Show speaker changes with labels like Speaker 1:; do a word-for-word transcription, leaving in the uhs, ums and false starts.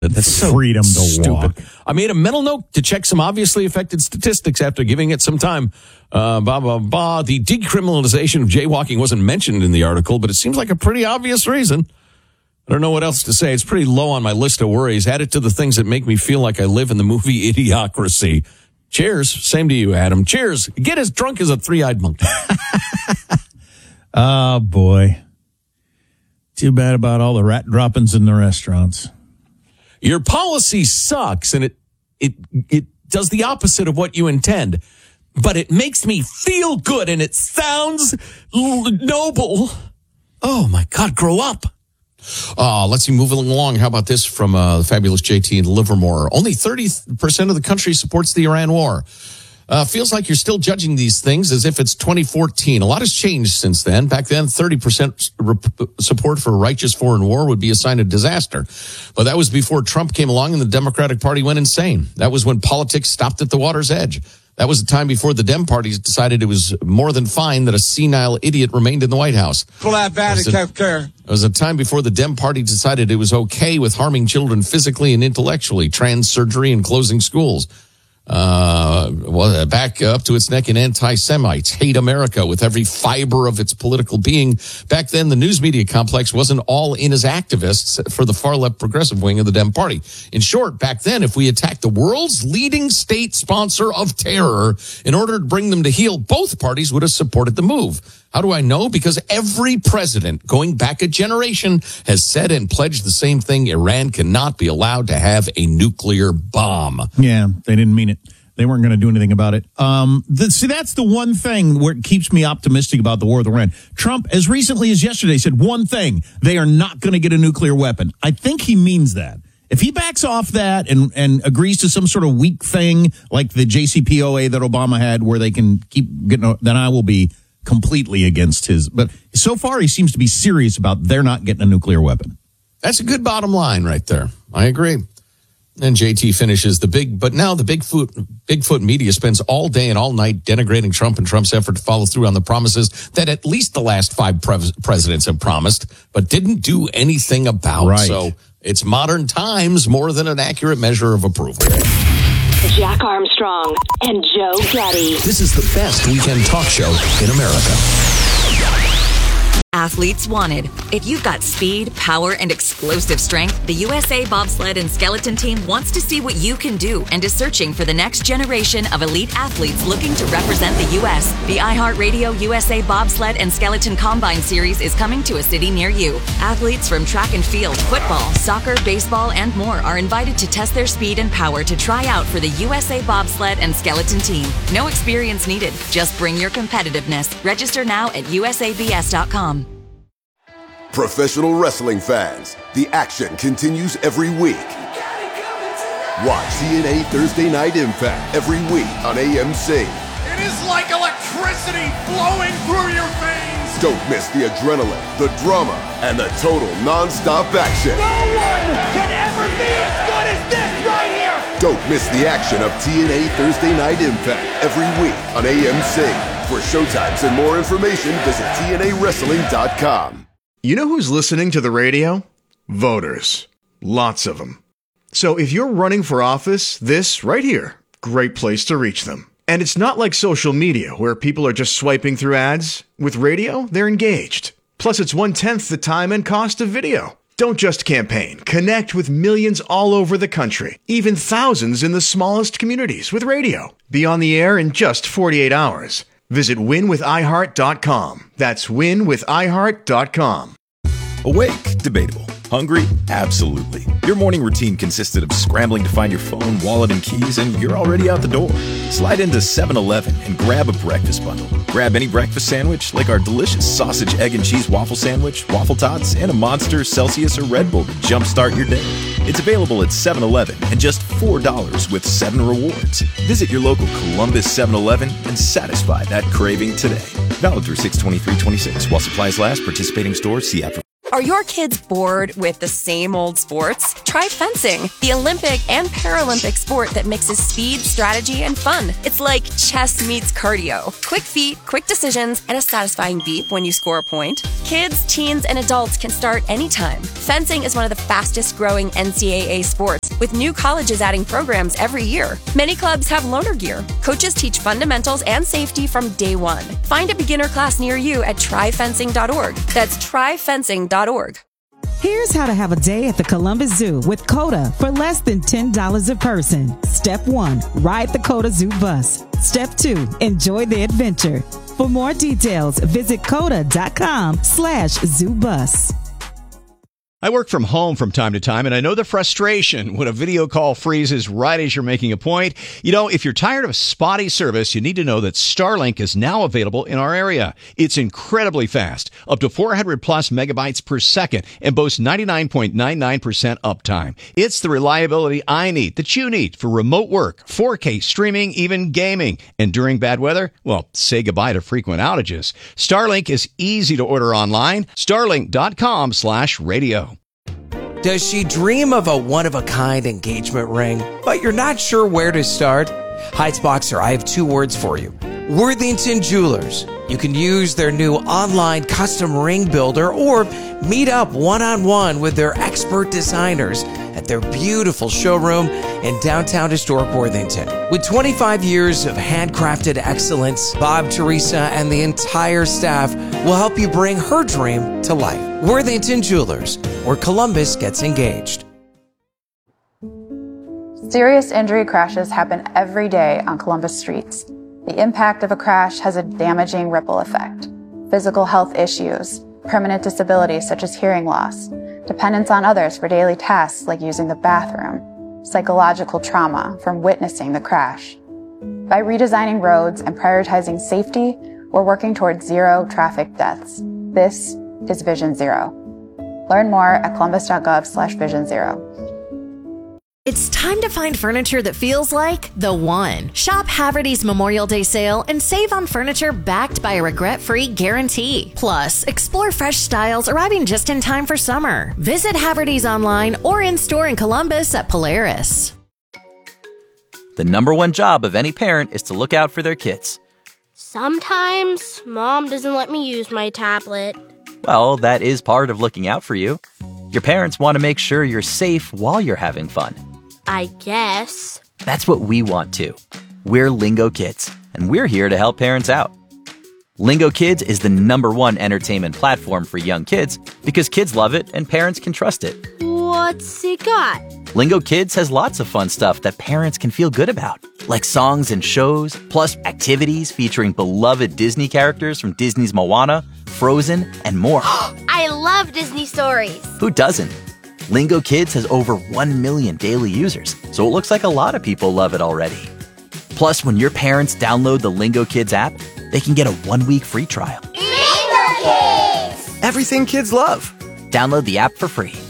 Speaker 1: That's so
Speaker 2: freedom to
Speaker 1: stupid.
Speaker 2: walk.
Speaker 1: I made a mental note to check some obviously affected statistics after giving it some time. Uh, blah, blah, blah. The decriminalization of jaywalking wasn't mentioned in the article, but it seems like a pretty obvious reason. I don't know what else to say. It's pretty low on my list of worries. Add it to the things that make me feel like I live in the movie Idiocracy. Cheers. Same to you, Adam. Cheers. Get as drunk as a three-eyed monkey.
Speaker 2: Oh, boy. Too bad about all the rat droppings in the restaurants.
Speaker 1: Your policy sucks, and it it it does the opposite of what you intend. But it makes me feel good, and it sounds l- noble. Oh, my God, grow up. Uh, let's see, moving along. How about this from uh, the fabulous J T in Livermore? Only thirty percent of the country supports the Iran war. Uh, feels like you're still judging these things as if it's twenty fourteen. A lot has changed since then. Back then, thirty percent rep- support for a righteous foreign war would be a sign of disaster. But that was before Trump came along and the Democratic Party went insane. That was when politics stopped at the water's edge. That was the time before the Dem parties decided it was more than fine that a senile idiot remained in the White House. It was a time before the Dem party decided it was okay with harming children physically and intellectually, trans surgery, and closing schools. Uh, well, back up to its neck in anti-Semites, hate America with every fiber of its political being. Back then, the news media complex wasn't all in as activists for the far-left progressive wing of the Dem Party. In short, back then, if we attacked the world's leading state sponsor of terror in order to bring them to heel, both parties would have supported the move. How do I know? Because every president going back a generation has said and pledged the same thing. Iran cannot be allowed to have a nuclear bomb.
Speaker 2: Yeah, they didn't mean it. They weren't going to do anything about it. Um, the, see, that's the one thing where it keeps me optimistic about the war with Iran. Trump, as recently as yesterday, said one thing: they are not going to get a nuclear weapon. I think he means that. If he backs off that and, and agrees to some sort of weak thing like the J C P O A that Obama had where they can keep getting, then I will be completely against his. But so far, he seems to be serious about they're not getting a nuclear weapon.
Speaker 1: That's a good bottom line right there. I agree. And J T finishes the big, but now the Bigfoot, Bigfoot media spends all day and all night denigrating Trump and Trump's effort to follow through on the promises that at least the last five pre- presidents have promised, but didn't do anything about.
Speaker 2: Right.
Speaker 1: So it's modern times more than an accurate measure of approval.
Speaker 3: Jack Armstrong and Joe Getty.
Speaker 1: This is the best weekend talk show in America.
Speaker 4: Athletes wanted. If you've got speed, power, and explosive strength, the U S A Bobsled and Skeleton Team wants to see what you can do and is searching for the next generation of elite athletes looking to represent the U S. The iHeartRadio U S A Bobsled and Skeleton Combine Series is coming to a city near you. Athletes from track and field, football, soccer, baseball, and more are invited to test their speed and power to try out for the U S A Bobsled and Skeleton Team. No experience needed. Just bring your competitiveness. Register now at U S A B S dot com.
Speaker 5: Professional wrestling fans, the action continues every week. Watch T N A Thursday Night Impact every week on A M C.
Speaker 6: It is like electricity flowing through your veins.
Speaker 5: Don't miss the adrenaline, the drama, and the total non-stop action.
Speaker 6: No one can ever be as good as this right here.
Speaker 5: Don't miss the action of T N A Thursday Night Impact every week on A M C. For showtimes and more information, visit T N A wrestling dot com.
Speaker 7: You know who's listening to the radio? Voters. Lots of them. So if you're running for office, this right here, great place to reach them. And it's not like social media where people are just swiping through ads. With radio, they're engaged. Plus, it's one-tenth the time and cost of video. Don't just campaign. Connect with millions all over the country, even thousands in the smallest communities with radio. Be on the air in just forty-eight hours. Visit win with i heart dot com. That's win with i heart dot com.
Speaker 8: Awake? Debatable. Hungry? Absolutely. Your morning routine consisted of scrambling to find your phone, wallet, and keys, and you're already out the door. Slide into seven eleven and grab a breakfast bundle. Grab any breakfast sandwich, like our delicious sausage, egg, and cheese waffle sandwich, waffle tots, and a Monster, Celsius, or Red Bull to jumpstart your day. It's available at seven eleven and just four dollars with seven rewards. Visit your local Columbus seven eleven and satisfy that craving today. Valid through six twenty-three twenty-six while supplies last. Participating stores, see app for
Speaker 9: Are your kids bored with the same old sports? Try fencing, the Olympic and Paralympic sport that mixes speed, strategy, and fun. It's like chess meets cardio. Quick feet, quick decisions, and a satisfying beep when you score a point. Kids, teens, and adults can start anytime. Fencing is one of the fastest growing N C double A sports, with new colleges adding programs every year. Many clubs have loaner gear. Coaches teach fundamentals and safety from day one. Find a beginner class near you at try fencing dot org. That's try fencing dot org.
Speaker 10: Here's how to have a day at the Columbus Zoo with COTA for less than ten dollars a person. Step one, ride the COTA Zoo bus. Step two, enjoy the adventure. For more details, visit coda.com slash zoo bus.
Speaker 11: I work from home from time to time, and I know the frustration when a video call freezes right as you're making a point. You know, if you're tired of spotty service, you need to know that Starlink is now available in our area. It's incredibly fast, up to four hundred plus megabytes per second, and boasts ninety-nine point nine nine percent uptime. It's the reliability I need, that you need, for remote work, four K streaming, even gaming. And during bad weather, well, say goodbye to frequent outages. Starlink is easy to order online. Starlink.com slash radio.
Speaker 12: Does she dream of a one-of-a-kind engagement ring, but you're not sure where to start? Heights-Boxer, I have two words for you. Worthington Jewelers. You can use their new online custom ring builder or meet up one-on-one with their expert designers at their beautiful showroom in downtown historic Worthington. With twenty-five years of handcrafted excellence, Bob, Teresa, and the entire staff will help you bring her dream to life. Worthington Jewelers, where Columbus gets engaged.
Speaker 13: Serious injury crashes happen every day on Columbus streets. The impact of a crash has a damaging ripple effect. Physical health issues, permanent disabilities such as hearing loss, dependence on others for daily tasks like using the bathroom, psychological trauma from witnessing the crash. By redesigning roads and prioritizing safety, we're working towards zero traffic deaths. This is Vision Zero. Learn more at columbus.gov slash vision zero.
Speaker 14: It's time to find furniture that feels like the one. Shop Haverty's Memorial Day sale and save on furniture backed by a regret-free guarantee. Plus, explore fresh styles arriving just in time for summer. Visit Haverty's online or in-store in Columbus at Polaris.
Speaker 15: The number one job of any parent is to look out for their kids.
Speaker 16: Sometimes Mom doesn't let me use my tablet.
Speaker 15: Well, that is part of looking out for you. Your parents want to make sure you're safe while you're having fun.
Speaker 16: I guess.
Speaker 15: That's what we want too. We're Lingo Kids, and we're here to help parents out. Lingo Kids is the number one entertainment platform for young kids because kids love it and parents can trust it.
Speaker 16: What's it got?
Speaker 15: Lingo Kids has lots of fun stuff that parents can feel good about, like songs and shows, plus activities featuring beloved Disney characters from Disney's Moana, Frozen, and more.
Speaker 16: I love Disney stories.
Speaker 15: Who doesn't? Lingo Kids has over one million daily users, so it looks like a lot of people love it already. Plus, when your parents download the Lingo Kids app, they can get a one-week free trial.
Speaker 16: Lingo Kids!
Speaker 15: Everything kids love. Download the app for free.